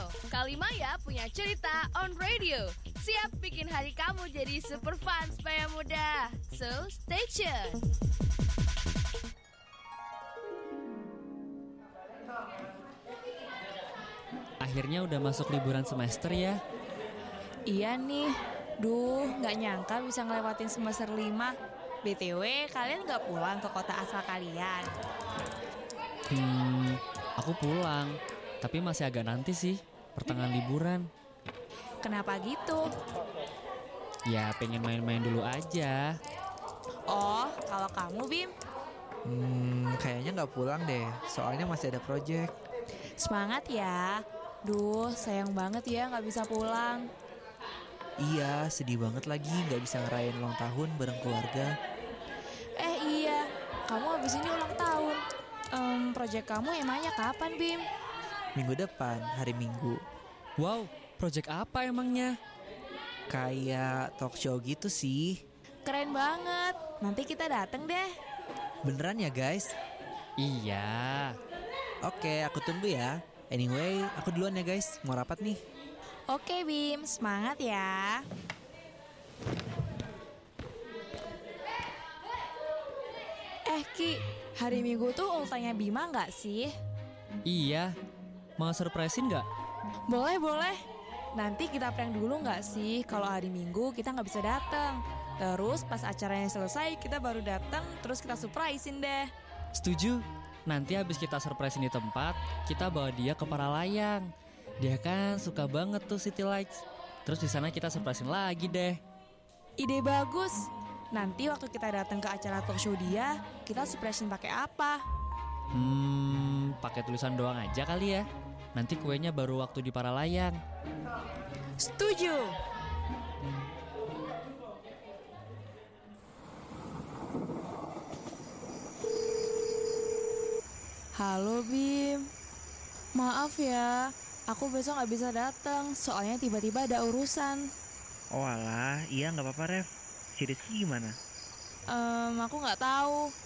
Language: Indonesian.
Kali Maya punya cerita on radio. Siap bikin hari kamu jadi super fun supaya mudah. So, stay tune. Akhirnya udah masuk liburan semester ya. Iya nih, nggak nyangka bisa ngelewatin semester 5. BTW, kalian nggak pulang ke kota asal kalian? Aku pulang, tapi masih agak nanti sih, pertengahan liburan. Kenapa gitu? Ya pengen main-main dulu aja. Oh, kalau kamu, Bim? Kayaknya nggak pulang deh, soalnya masih ada project. Semangat ya. Sayang banget ya nggak bisa pulang. Iya, sedih banget lagi nggak bisa ngerayain ulang tahun bareng keluarga. Iya, kamu habis ini ulang tahun. Project kamu emangnya kapan, Bim? Minggu depan, hari Minggu. Wow, project apa emangnya? Kayak talk show gitu sih. Keren banget. Nanti kita dateng deh. Beneran ya guys? Iya. Oke, aku tunggu ya. Anyway, aku duluan ya guys, mau rapat nih. Oke, Bim, semangat ya. Ki, hari Minggu tuh ultahnya Bima nggak sih? Iya. Mau surprisein nggak? Boleh. Nanti kita prank dulu nggak sih kalau hari Minggu kita nggak bisa datang. Terus pas acaranya selesai kita baru datang, terus kita surprisein deh. Setuju. Nanti habis kita surprisein di tempat, kita bawa dia ke Paralayang. Dia kan suka banget tuh City Lights. Terus di sana kita surprisein lagi deh. Ide bagus. Nanti waktu kita datang ke acara talk show dia, kita surprisein pakai apa? Pakai tulisan doang aja kali ya. Nanti kuenya baru waktu di Paralayang. Setuju. Halo Bim, maaf ya, aku besok gak bisa datang, soalnya tiba-tiba ada urusan. Oh alah, iya nggak apa-apa Ref. Si Rizky gimana? Aku gak tahu,